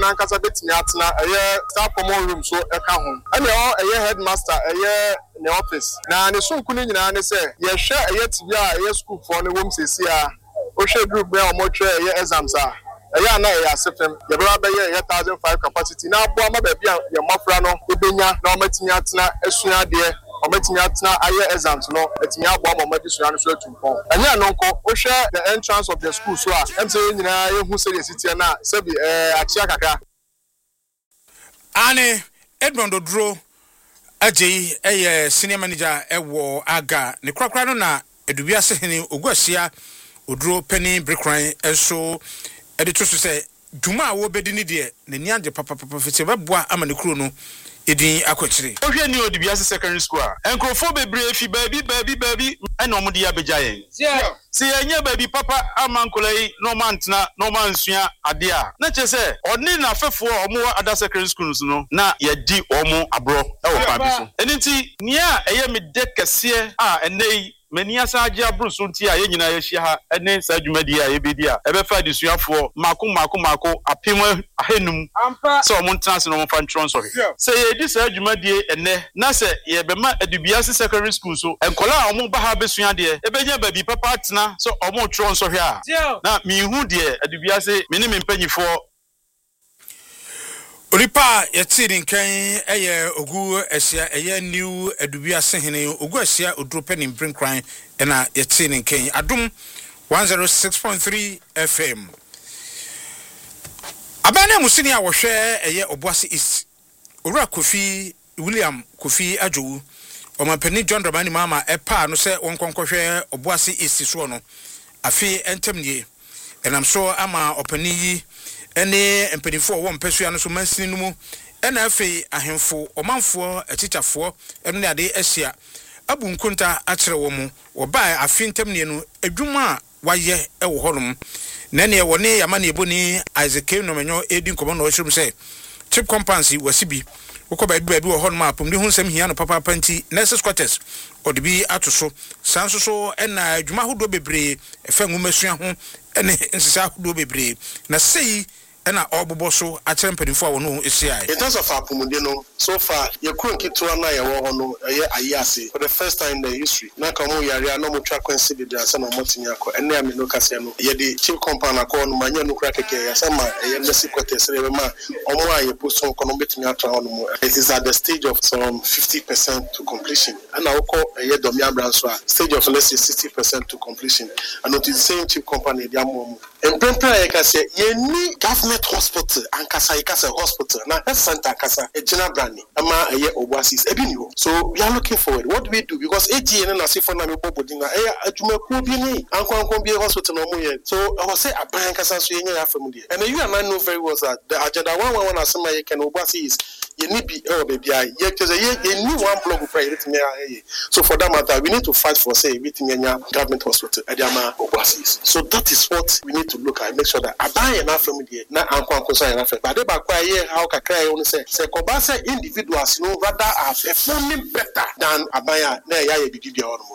na nkasa betimi atena staff common room so eka ho ene headmaster ne office na ne sunku ni nyina ne se ye hwe TV a school for ne wom sesi a o hwe group be o mo twe exams a na asefem ye bra be ye 1005 capacity na abo ama ba bia ye mafra no ebenya na o matimi atena asua de o matimi atena aye exams no etimi abo ama ma disua no so atumpon anya no nko o hwe the entrance of the school so a emse nyina ye hu se city na se bi achia kakra ane Edmond Odro ajei senior manager ewo aga ne kwakra no na edubia sehene oguasia Odro penny brickran enso edito so se dwuma a wo bedi ni de ne niage papa fete beboa ama ne kuro no edin akwachire ohwe ni Odibiase secondary school a enkrofo bebre fi baby ena omde ya bejayen si enye baby papa amankolai no mantna no mansua ade a na chese oni na fefo omo ada secondary schools no na yedi omo abro e wo pa bi so eniti nia eye me de kese a enei mani asaje abruso nti a ye nyina ye hia ha ene sa adwumadi a ye bedi a ebe fa disuafo mako apem ahenum so omo ntase no mo fa ntron so se ye di sa adwumadi ene na se ye bema Adubiase secondary school so enkola omo ba ha besua de ebenya baby papa atena so omo tron so hia na mi hu de Adubiase me ne me mpanyifo Oripa yetiri nkan ogu asia new Adubiase hene ogu asia Odro penny brinkran na yetiri nkan adum 106.3 FM abana musini a wo hwe Obuasi East Owura Kofi William Kofi Ajowu Omampani John Dramani mama epa no se wonkonkwohwe Obuasi East so no afi entemnie enam so ama opani yi ene empenifo wo mpesua no so mansini no mu ena afi ahemfo omanfo atichafo eno ne ade asia abu nkunta akere wo mu oba afi ntemnie no adwuma waye ewo honom na ne woni yamane eboni Isaac no menyo edi nkomo no ohyirum se chip compancy wasibi woko baabi wo honom apom de hunsem hia no papa panti nurse squatters odibi atoso sanso ena adwuma hodo bebre efa ngumasua ho ene nsisa hodo bebre na sei ena obobo so akere mpanifo a wono esiai in terms of apumude no so far ye kronkitua na ye wo ho no ye ayase for the first time in the history na ka mo yare no mo twa kwansi de asa na mo tinya ko ene ame no kase no ye de chief company akọ no manya no kra keke ya sama ye nesi kwetese re ma omo aye poso ko no betimi atra ho no it is at the stage of some 50% to completion and akọ ye domi abranso a stage of let's say 60% to completion and it is the same chief company dia mo en prempra ye kase ye ni government hospital and kasa hospital na health center kasa ejina brani ama eye Obuasi ebini so we are looking forward what do we do because AGN na sifo na mebo bodina adwumaku bi ni ankwankwan bi hospital no mo ye so I was say aban kasa so yenye ya family and you and I know very well that the agenda 111 asema ye can Obuasi is ye ni bi baby ai ye keze ye ni one block for it me so for that matter we need to fight for say everything nya government hospital adama Obuasi so that is what we need to look at make sure that aban na family na ankwankwan so na but they back why how kakra you say koba say individuals no rather are performing better than abaya na ya bidibia ono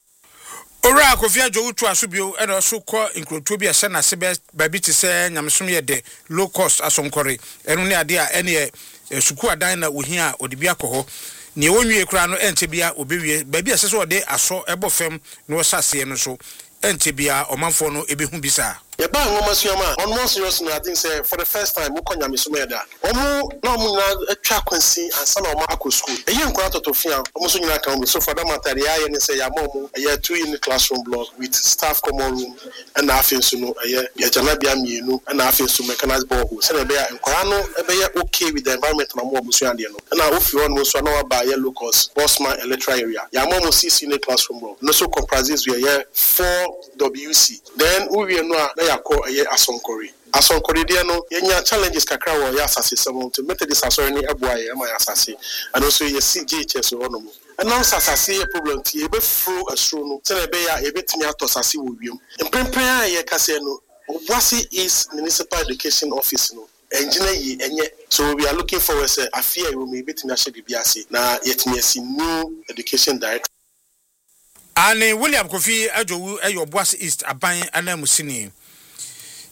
Owura Kofi Ajowu to asubio e no so ko nkroto bi ase na sebe baby ti se nyamsom ye de low cost asonkore enu ne ade a ene suku adan na ohia odibia koho ne wonwie kura no ente bia obewie baby ase so de aso ebofem no sase no so ente bia omanfo no ebehu bisa ye ba ngoma suama on more serious no I think say for the first time mo konya mesoma da omo na mo na atwa kwansi ansa na omo akọ school eye nkora totofia omo so nyina kan so for that matter ya ne say ya mo ye 2-unit classroom block with staff common room and afin so no ye jana bia mienu and afin so mechanized borehole say be nkora no be okay with the environment na mo obusu ande no na ofi on so na ba ye locus Bosman electoral area ya mo 6-unit classroom block no so comprises we ye 4 WC then we no yako asonkori dia no yenya challenges kakra wo ya asase some to methodist asori ni eboaye ama ya asase and also ye CGHS ono mo and now asase problem ti e be fro asro no tell be ya e betimi atosase wo wiem emprempren ye kase no Obuasi is municipal education office no engineer yi enye so we are looking forward say afia we me betimi ahye bibiase na yetimi asi new education director William Kofi Ajowu Obuasi East aban anamusini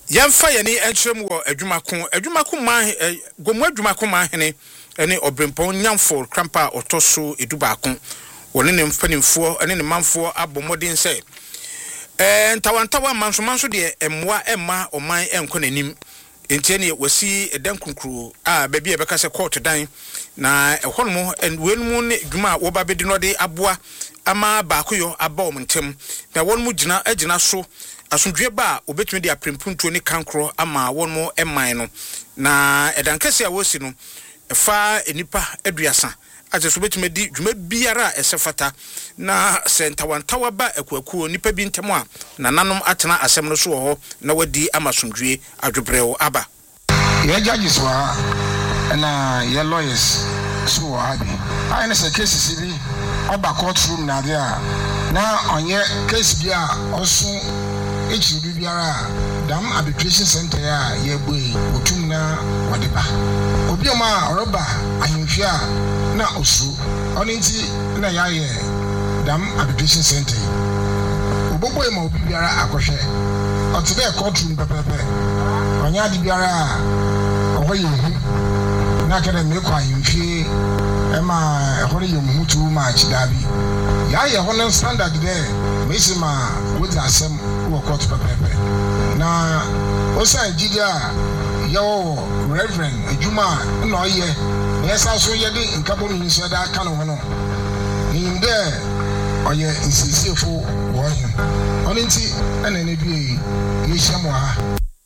Yamfa yani entrem wo adwumako man gomu adwumako man hene ene obrempon nyamfo krampa otoso edubaako woni ne mfanimfo ene ne manfo abomodin se ntawantawa manso de emwa emma oman enko nanim enti ne wasi edan kunkuru baabi e beka se court dan na ehonmo enwenmu ne dwuma wo ba bedi no de aboa ama baakoyo aba omntem na wonmu agina so asundwe ba obetumi de aprempuntuo ne kankro ama wonmo eman no na edankese a wosi no fa enipa aduasa ate so betumi di dwuma biara esefata na sentawantawa ba ekwakuo nipa bi ntemo a nananom atena asem no so ho na wadi amasundwe adwobreo aba ye judges wa na ye lawyers so wa bi ai na se cases bi oba courtroom na dia na onye case bi a oso echiru biara dam arbitration center ya ye boy otum na wadeba obi ma oroba ahimfia na osu oninti na ya ye dam arbitration center oboboy ma obi biara akohwe otibe courtroom pepepe onya di biara ohoye hu na kede me kwa ahimfie ema ehore ye mu too much dabi ya ye hono standard there mesima with asem wo court pepepe na osa jidia yo reverend ejuma na oye yesa so ye de nkabo no nso da aka no hono inde oye nsisifo wo hin oninti na ne bi ye hyamo ha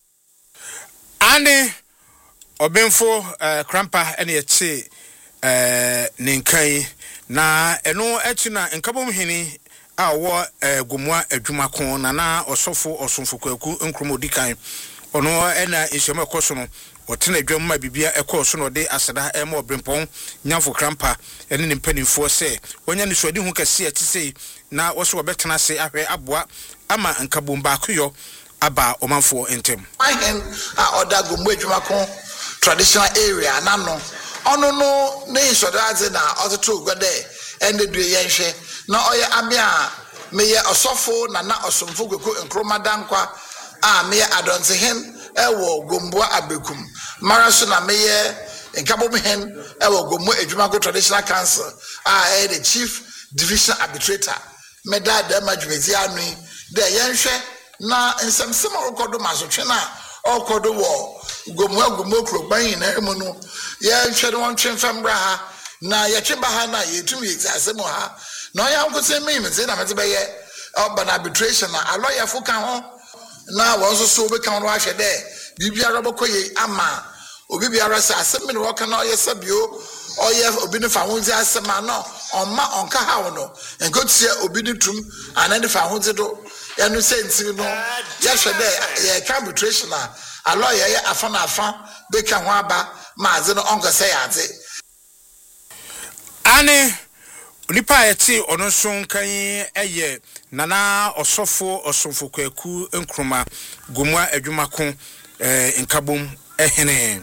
ane obenfo krampa ene ye ninkai na eno etuna nkabom hini a wo gomua adwumako na osofo osomfokwaku nkromodikan ono ena ishema ekoso no otena adwamma bibia ekoso no de aseda ema obrempon nyamfo krampa ene ne mpanimfo se wonya ne suade hu kase atisei na wo so obetena se ahwe aboa ama nkabom baakoyo aba omanfo entem ahen a oda gomua adwumako traditional area nano ono no ne isodadze na ototo gwede ende due yenhwe na oye abia meye osofo na osomfo gweko nkromadan a meye adontsehen ewo gomboa abekum maraso na meye nkabomhen ewo gommo adwumako traditional council a the chief division arbitrator meda da madwezi anu de yenhwe na nsemsem okodo masotwe na okodo wo gommo krogban na emu no yenhwe no ntwemfambra ha na yetweba ha na yetumi exasem ha na ya nkose mimze na meze beye oba arbitration na lawyer fo kan ho na wonso so be kan ro ahwe de bibia robokoye ama obi biara sa asem ne wo kan oye sabio oye obi ne fa honzi asema no oma onka ha no enkotie obi ne tum anani fa honzi do enu senti no ya hwe de ye arbitration na lawyer ye afa na afa be kan ho aba ma ze no onka se ya ze ane nipa eti ono so nkan eye nana osofo osomfokwaku nkroma gomua adwumako nkabom ehene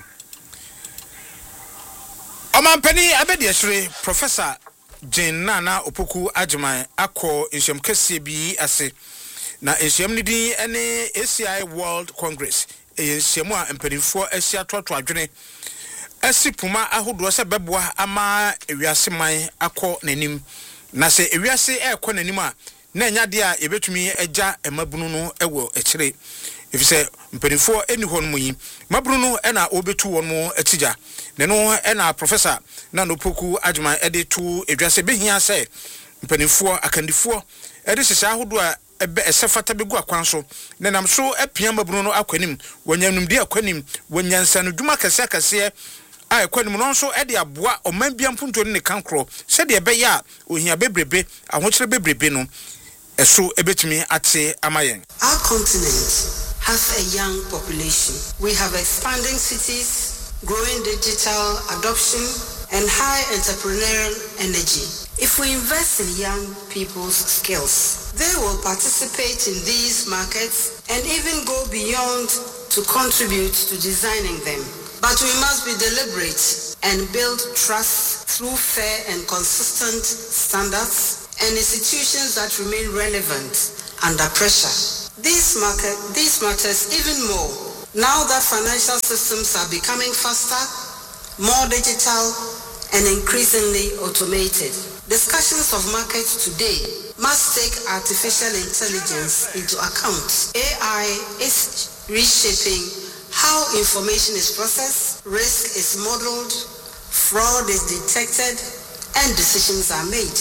omampani abedi asire professor Nana Opoku Ajiman akọ nhyem kese bi ase na nhyem ni din ene ACI World Congress nhyem a mpanimfo asia toto adwene asipuma ahodo se beboa ama ewiase man akọ nanim na se ewiase ekọ nanim a na nya de a ebetumi agya emabunu no ewo ekire efise mpanimfo eni ho no yi mabunu no ena obetu won mo atija ne no ena professor Nana Opoku Ajiman ede tu edwase behia se mpanimfo akandifo ede sisa ahodo a ebe esefata begu akwanso ne nam so apia mabunu no akwanim wanyanumdi akwanim wanyansanu dwuma kase a ekwanim no so ede aboa oman bia mpunto ne kankro se de ebe ya ohia bebrebe ahokyere bebrebe no eso ebetumi ate amayen. Our continent has a young population. We have expanding cities, growing digital adoption, and high entrepreneurial energy. If we invest in young people's skills, they will participate in these markets and even go beyond to contribute to designing them. But we must be deliberate and build trust through fair and consistent standards and institutions that remain relevant under pressure. This matters even more Now that financial systems are becoming faster, more digital, and increasingly automated, discussions of markets today must take artificial intelligence into account. AI is reshaping how information is processed, risk is modeled, fraud is detected, and decisions are made.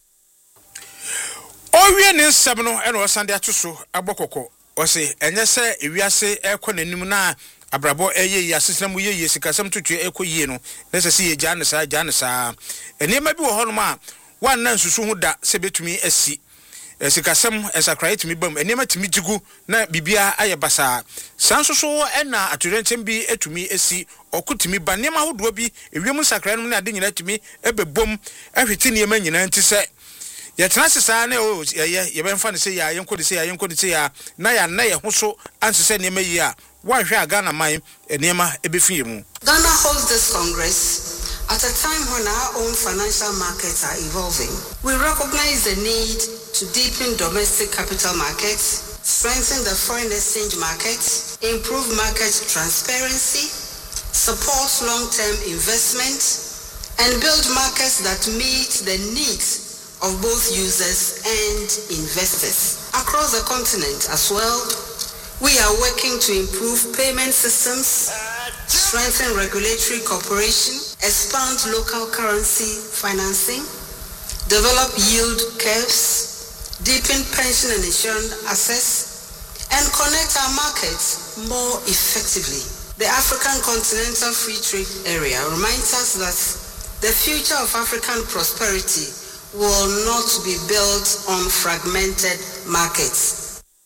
Owie ne nsɛm no ɛna ɔsande ato so abɔkɔkɔ ɔse ɛnyɛ sɛ ewiase ɛkɔ n'anim na abrabɔ ɛyɛ yi asesena mu yɛ sikasɛm tutu ɛkɔ yie no na sɛ yɛ gya ne saa ɛnɛma bi wɔ hɔ nom a wanna nsusu ho da sɛ betumi asi sikasɛm ɛsakrae tumi bam ɛnɛma tumi gigu na bibia ayɛ basa sanso so ɛna atorenkyɛm bi etumi asi ɔkutumi ba nɛma hodoɔ bi ewiem sakrae no na ade nyina tumi ɛbɛbom ahwete nɛma nyina nti sɛ yɛtena sesa na yɛbɛmfa ne sɛ yɛ yɛnkɔ de sɛ yɛ na yɛ na yɛ ho so anse sɛ nɛma yi a wanhwɛ a Ghana man nɛma ɛbɛfie mu. Ghana holds this Congress at a time when our own financial markets are evolving. We recognize the need to deepen domestic capital markets, strengthen the foreign exchange markets, improve market transparency, support long-term investment, and build markets that meet the needs of both users and investors. Across the continent as well, we are working to improve payment systems, strengthen regulatory cooperation, expand local currency financing, develop yield curves, deepen pension and insurance access, and connect our markets more effectively. The African Continental Free Trade Area reminds us that the future of African prosperity will not be built on fragmented markets.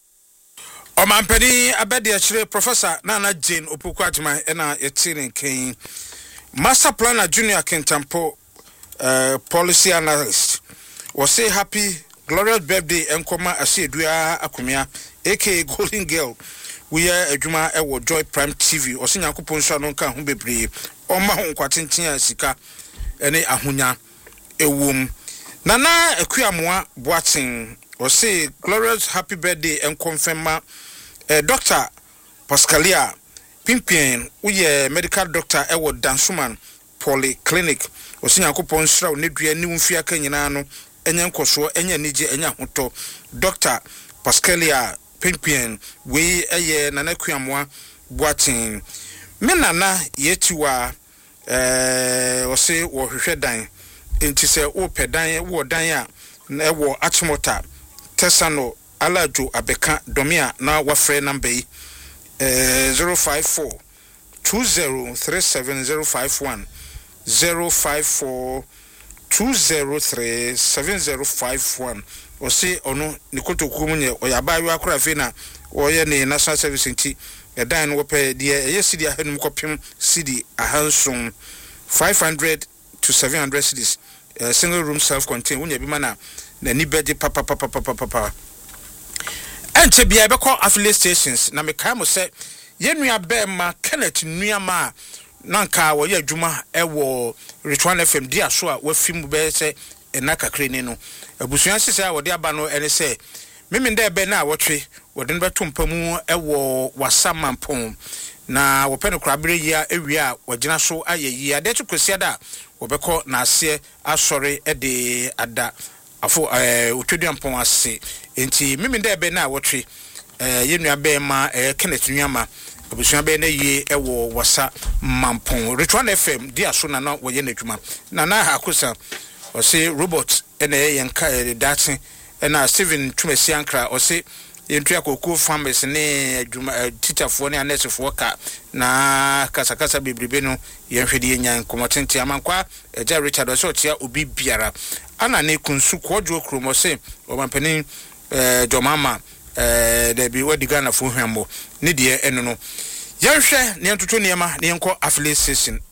Omampani abedi achire Professor Nana Jane Opoku-Agyeman ena yetire nkan Master Planner Junior Kintampo policy analyst was say happy glorious birthday enkoma asiedua akumia aka Golden Girl we are adwuma ewo Joy Prime TV osinyankopon so no nka ho bebre oma ho nkwatenchen asika ene ahonya ewom Nana Akuamoa Boatin was say glorious happy birthday and confirm Dr. Pascalia Pimpien uye medical doctor ewo Dansuman Polyclinic osinyankopon sra onedua ni mfia ka nyina no enye nkoso enye nige enye hoto Dr. Pascalia Pimpien we eye Nana Akuamoa Boatin me nana yetiwa wose wo hwehwe dan enti se wo pedan wo dan a na wo achimota tesano alajo abeka domia na wafre number 054 20370510 054 20370510 osi ono nikotoku munye oyabayo akura fe na oye ne national service nti edan no pe de yesidi ahanum kopim city ahanson 500 to 700 cities single room self-contained unya bi mana na ni beje papa ente bia be call affiliate stations na me kai mo se yenua be ma Kenneth Nuama nanka wo ye adwuma ewo Return FM dia so a wafim be se enakakre ni no abusuan sese a wo de aba no ene se meme nda be na wotwe wo de beto mpamu ewo wasamampon na wo pe no krabere yia ewia wo gina so ayeyi ade to kwesi ada wo be ko na ase asore ede ada afo otwedu mpon ase enti meme nda be na wotwe yenua be ma Kenneth Nuama abusuan be na yie ewo wasa mampon Return FM dia so na wo ye nadwuma na akosa o se robot ena yenka datin ena Steven Tumasi Ankra o se yentu akoko farmers ne adwuma teacherfo ne anesefo ka na kasakasa bebrebe no yenhwede yenyan komotente amankwa eja Richard o se otia obi biara ana ne kunsu kwojo kromo se o mampanin Jomama de bi wadi Ghana fo hwambo ne de eno no yenhwe ne ntoto niema ne yenko affiliate station